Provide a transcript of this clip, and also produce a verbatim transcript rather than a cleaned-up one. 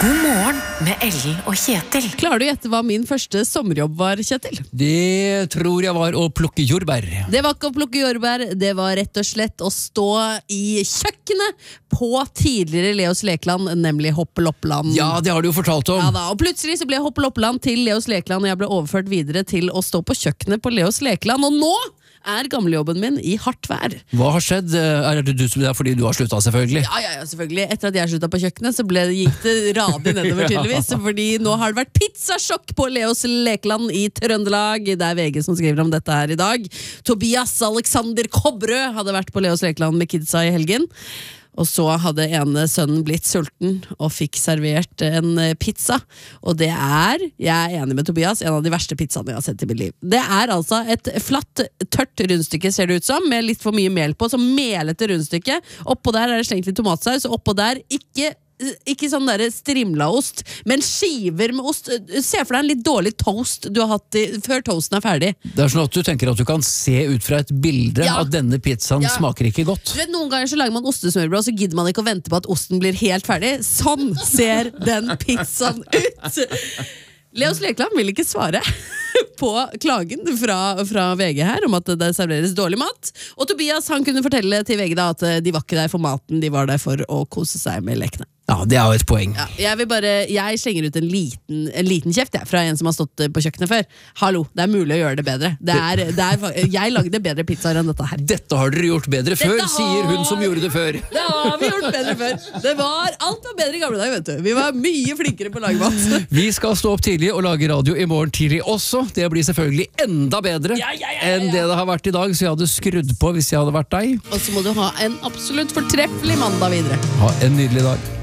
God morgen med Ellen og Kjetil. Klarer du å gjette hva min første sommerjobb var, Kjetil? Det tror jeg var å plukke jordbær. Det var ikke å plukke jordbær, det var rett og slett å stå i kjøkkenet på tidligere Leos Lekeland, nemlig Hoppeloppeland. Ja, det har du jo fortalt om. Ja da, og plutselig så ble Hoppeloppeland til Leos Lekeland, og jeg ble overført videre til å stå på kjøkkenet på Leos Lekeland, og nå er gamlejobben min i hardt vær. Hva har skjedd? Er det du som det er fordi du har sluttet, selvfølgelig? Ja, ja, ja, selvfølgelig. Etter at jeg sluttet på kjøkkenet, så ble, gikk det radig nedover tydeligvis, fordi nå har det vært pizzasjokk på Leos Lekeland i Trøndelag. Det er V G som skriver om dette her i dag. Tobias Alexander Kobberød hadde vært på Leos Lekeland med kidsa i helgen. Og så hadde ene sønnen blitt sulten og fikk servert en pizza. Og det er, jeg er enig med Tobias, en av de verste pizzaene jeg har sett i mitt liv. Det er altså et flatt, tørt rundstykke, ser det ut som, med litt for mye mel på, så melete rundstykke. Oppå der er det slengt litt tomatsaus, og oppå der ikke Ikke sånn der strimlaost, men skiver med ost. Se for deg en litt dårlig toast du har hatt i, før toasten er ferdig. Det er sånn at du tenker at du kan se ut fra et bilde Ja. at denne pizzaen Ja. smaker ikke godt. Du vet, Noen ganger så lager man ostesmørbrød, og så gidder man ikke å vente på at osten blir helt ferdig. Sånn ser den pizzaen ut! Leos Lekeland vil ikke svare på klagen fra, fra V G her om at det serveres dårlig mat. Og Tobias han kunne fortelle til V G da at de var ikke der for maten, de var der for å kose seg med lekene. Ja, det er jo et poeng. Ja, jeg, vil bare, jeg slenger ut en liten, en liten kjeft jeg, fra en som har stått på kjøkkenet før. Hallo, det er mulig å gjøre det bedre. Det er, det er, jeg lagde bedre pizzaer enn dette her. Dette har dere gjort bedre før, Dette har- sier hun som gjorde det før. Det har vi gjort bedre før. Det var, alt var bedre i gamle dager, vet du. Vi var mye flinkere på å lage mat. Vi skal stå opp tidlig og lage radio i morgen tidlig også. Det blir selvfølgelig enda bedre Ja, ja, ja, ja, ja. enn det det har vært i dag, så jeg hadde skrudd på hvis jeg hadde vært deg. Og så må du ha en absolutt fortreffelig mandag videre. Ha en nydelig dag.